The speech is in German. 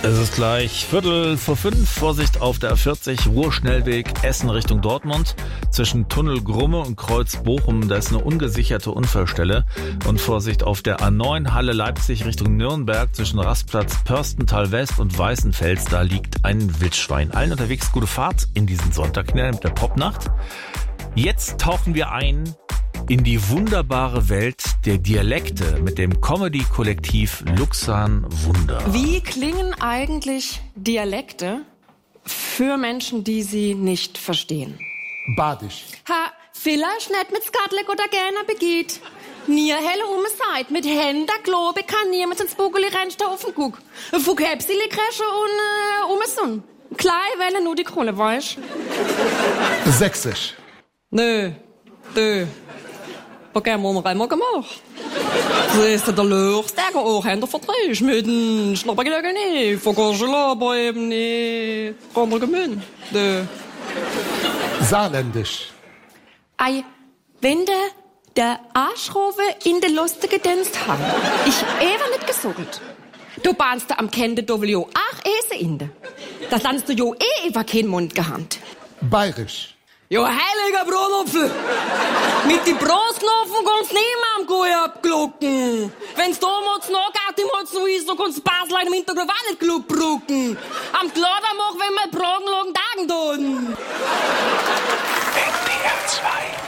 Es ist gleich 4:45. Vorsicht auf der A40, Ruhrschnellweg Essen Richtung Dortmund. Zwischen Tunnel Grumme und Kreuz Bochum, da ist eine ungesicherte Unfallstelle. Und Vorsicht auf der A9 Halle Leipzig Richtung Nürnberg. Zwischen Rastplatz Pörstental West und Weißenfels, da liegt ein Wildschwein. Allen unterwegs gute Fahrt in diesen Sonntag mit der Popnacht. Jetzt tauchen wir ein in die wunderbare Welt der Dialekte mit dem Comedy-Kollektiv Luxan Wunder. Wie klingen eigentlich Dialekte für Menschen, die sie nicht verstehen? Badisch. Ha, vielleicht nicht mit Skatleck oder gerne begeht. Nie helle Seid mit Händen Globe kann niemand ins Bugeli rennste auf den Guck. Fugäpsili Kresche und Sonn. Klein Welle nur die Kohle, weißt? Sächsisch. Nö. Was haben wir einmal gemacht? Das ist der Löchste, der auch Hände verdreht mit dem Schnappergelegen nicht. Vergorschel aber eben nicht. Andere Gemünd. Saarländisch. Ei, wenn der Arschrowe in der lustige Dienst hat, ich ever nicht gesucht. Du bahnst am Kende Dovelio ach Ese inde. Das landst du jo ever kein Mund gehabt. Bayerisch. Jo heiliger Brotopfel! Mit die Brostknopfen kannst niemand gut abglucken. Wenn's damals noch geht, so ist, so kannst Basel im Hintergrund auch nicht klug brucken. Am Glader mach, wenn wir Bragenlagen Tagen tun. NDR 2